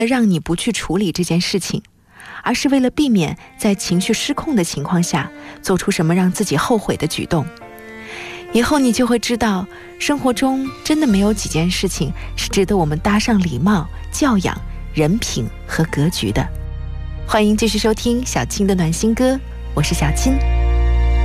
让你不去处理这件事情，而是为了避免在情绪失控的情况下做出什么让自己后悔的举动。以后你就会知道，生活中真的没有几件事情是值得我们搭上礼貌、教养、人品和格局的。欢迎继续收听小青的暖心歌，我是小青。